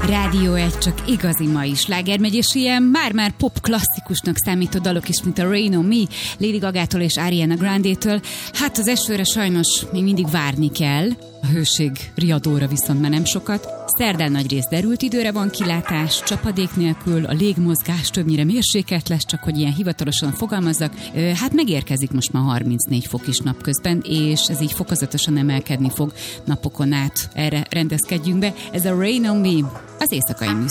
Rádió egy csak igazi mai sláger megy, és ilyen már-már pop klasszikusnak számító dalok is, mint a Rain on Me, Lady Gagától és Ariana Grande-től. Hát az esőre sajnos még mindig várni kell, a hőség riadóra viszont már nem sokat. Szerdán nagyrészt derült időre van kilátás, csapadék nélkül, a légmozgás többnyire mérsékelt lesz, csak hogy ilyen hivatalosan fogalmazzak. Hát megérkezik most már 34 fok is napközben, és ez így fokozatosan emelkedni fog napokon át. Erre rendezkedjünk be. Ez a Rain on Me, az éjszakai műsor.